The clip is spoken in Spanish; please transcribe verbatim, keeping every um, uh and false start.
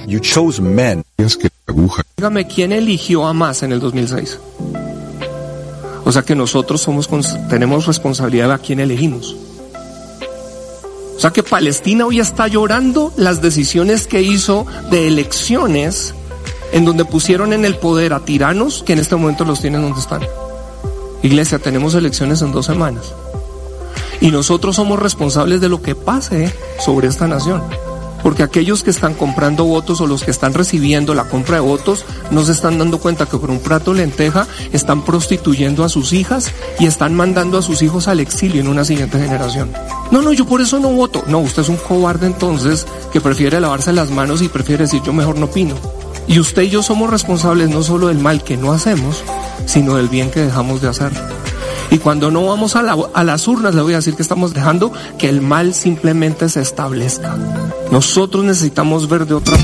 You chose men. Es que la aguja. Dígame, ¿quién eligió a Hamas en el dos mil seis? O sea que nosotros somos, tenemos responsabilidad de a quién elegimos. O sea que Palestina hoy está llorando las decisiones que hizo de elecciones en donde pusieron en el poder a tiranos que en este momento los tienen donde están. Iglesia, tenemos elecciones en dos semanas. Y nosotros somos responsables de lo que pase sobre esta nación. Porque aquellos que están comprando votos o los que están recibiendo la compra de votos no se están dando cuenta que por un plato de lenteja están prostituyendo a sus hijas y están mandando a sus hijos al exilio en una siguiente generación. No, no, yo por eso no voto. No, usted es un cobarde entonces que prefiere lavarse las manos y prefiere decir yo mejor no opino. Y usted y yo somos responsables no solo del mal que no hacemos, sino del bien que dejamos de hacer. Y cuando no vamos a, la, a las urnas, le voy a decir que estamos dejando que el mal simplemente se establezca. Nosotros necesitamos ver de otra